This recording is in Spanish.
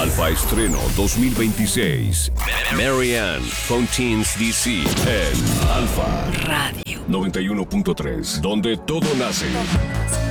Alfa Estreno 2026. Marianne Fountains DC en Alfa Radio 91.3, donde todo nace.